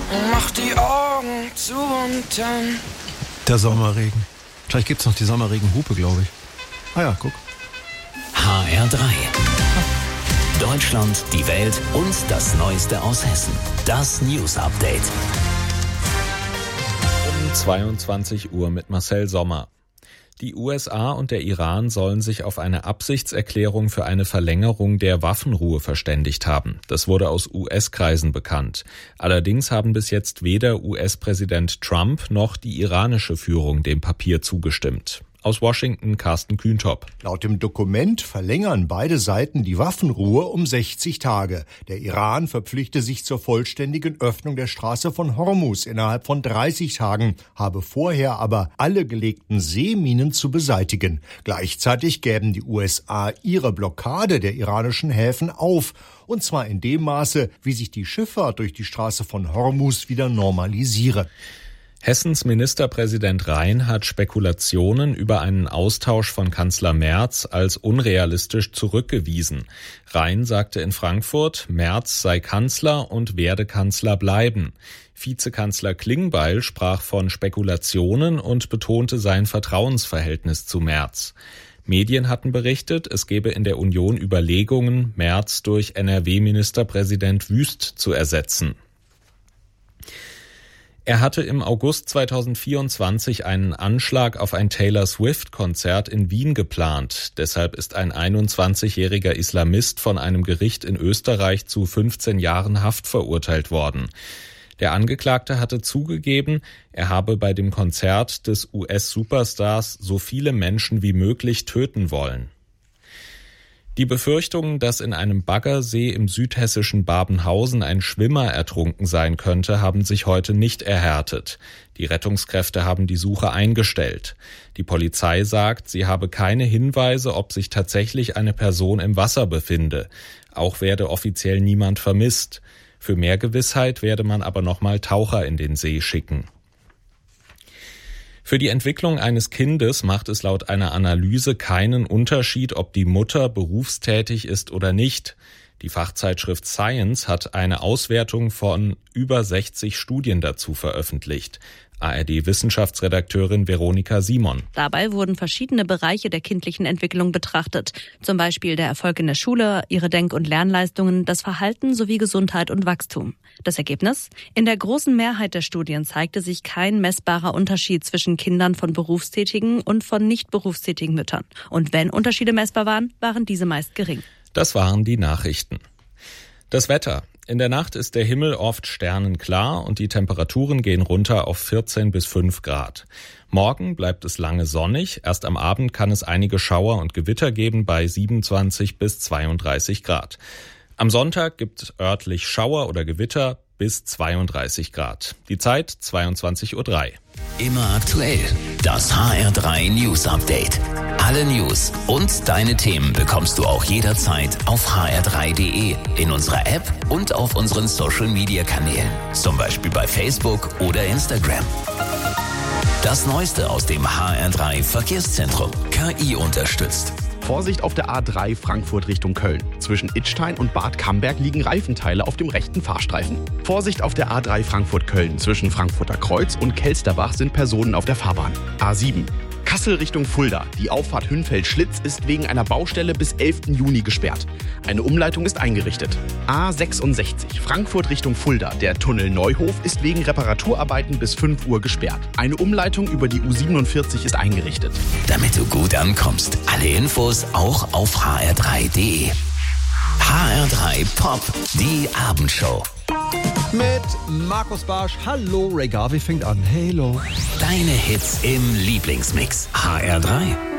Mach die Augen zu und dann... Der Sommerregen. Gleich gibt's noch die Sommerregenhupe, glaube ich. Ah ja, guck. HR3. Deutschland, die Welt und das Neueste aus Hessen. Das News Update. Um 22 Uhr mit Marcel Sommer. Die USA und der Iran sollen sich auf eine Absichtserklärung für eine Verlängerung der Waffenruhe verständigt haben. Das wurde aus US-Kreisen bekannt. Allerdings haben bis jetzt weder US-Präsident Trump noch die iranische Führung dem Papier zugestimmt. Aus Washington, Carsten Kühntop. Laut dem Dokument verlängern beide Seiten die Waffenruhe um 60 Tage. Der Iran verpflichte sich zur vollständigen Öffnung der Straße von Hormuz innerhalb von 30 Tagen, habe vorher aber alle gelegten Seeminen zu beseitigen. Gleichzeitig gäben die USA ihre Blockade der iranischen Häfen auf. Und zwar in dem Maße, wie sich die Schifffahrt durch die Straße von Hormuz wieder normalisiere. Hessens Ministerpräsident Rhein hat Spekulationen über einen Austausch von Kanzler Merz als unrealistisch zurückgewiesen. Rhein sagte in Frankfurt, Merz sei Kanzler und werde Kanzler bleiben. Vizekanzler Klingbeil sprach von Spekulationen und betonte sein Vertrauensverhältnis zu Merz. Medien hatten berichtet, es gebe in der Union Überlegungen, Merz durch NRW-Ministerpräsident Wüst zu ersetzen. Er hatte im August 2024 einen Anschlag auf ein Taylor Swift-Konzert in Wien geplant. Deshalb ist ein 21-jähriger Islamist von einem Gericht in Österreich zu 15 Jahren Haft verurteilt worden. Der Angeklagte hatte zugegeben, er habe bei dem Konzert des US-Superstars so viele Menschen wie möglich töten wollen. Die Befürchtungen, dass in einem Baggersee im südhessischen Babenhausen ein Schwimmer ertrunken sein könnte, haben sich heute nicht erhärtet. Die Rettungskräfte haben die Suche eingestellt. Die Polizei sagt, sie habe keine Hinweise, ob sich tatsächlich eine Person im Wasser befinde. Auch werde offiziell niemand vermisst. Für mehr Gewissheit werde man aber nochmal Taucher in den See schicken. Für die Entwicklung eines Kindes macht es laut einer Analyse keinen Unterschied, ob die Mutter berufstätig ist oder nicht. Die Fachzeitschrift Science hat eine Auswertung von über 60 Studien dazu veröffentlicht. ARD-Wissenschaftsredakteurin Veronika Simon. Dabei wurden verschiedene Bereiche der kindlichen Entwicklung betrachtet. Zum Beispiel der Erfolg in der Schule, ihre Denk- und Lernleistungen, das Verhalten sowie Gesundheit und Wachstum. Das Ergebnis? In der großen Mehrheit der Studien zeigte sich kein messbarer Unterschied zwischen Kindern von berufstätigen und von nicht berufstätigen Müttern. Und wenn Unterschiede messbar waren, waren diese meist gering. Das waren die Nachrichten. Das Wetter. In der Nacht ist der Himmel oft sternenklar und die Temperaturen gehen runter auf 14 bis 5 Grad. Morgen bleibt es lange sonnig. Erst am Abend kann es einige Schauer und Gewitter geben bei 27 bis 32 Grad. Am Sonntag gibt es örtlich Schauer oder Gewitter bis 32 Grad. Die Zeit 22:03 Uhr. Immer aktuell. Das HR3 News Update. Alle News und deine Themen bekommst du auch jederzeit auf hr3.de, in unserer App und auf unseren Social-Media-Kanälen. Zum Beispiel bei Facebook oder Instagram. Das Neueste aus dem HR3 Verkehrszentrum. KI unterstützt. Vorsicht auf der A3 Frankfurt Richtung Köln. Zwischen Idstein und Bad Camberg liegen Reifenteile auf dem rechten Fahrstreifen. Vorsicht auf der A3 Frankfurt-Köln. Zwischen Frankfurter Kreuz und Kelsterbach sind Personen auf der Fahrbahn. A7 Kassel Richtung Fulda. Die Auffahrt Hünfeld-Schlitz ist wegen einer Baustelle bis 11. Juni gesperrt. Eine Umleitung ist eingerichtet. A66 Frankfurt Richtung Fulda. Der Tunnel Neuhof ist wegen Reparaturarbeiten bis 5 Uhr gesperrt. Eine Umleitung über die U47 ist eingerichtet. Damit du gut ankommst. Alle Infos auch auf hr3.de. HR3 Pop, die Abendshow. Mit Markus Barsch. Hallo, Ray Garvey fängt an. Halo. Deine Hits im Lieblingsmix. HR3.